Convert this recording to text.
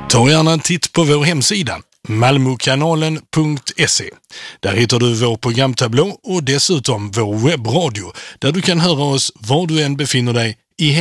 Ta gärna en titt på vår hemsida malmokanalen.se. Där hittar du vår programtablå och dessutom vår webbradio där du kan höra oss var du än befinner dig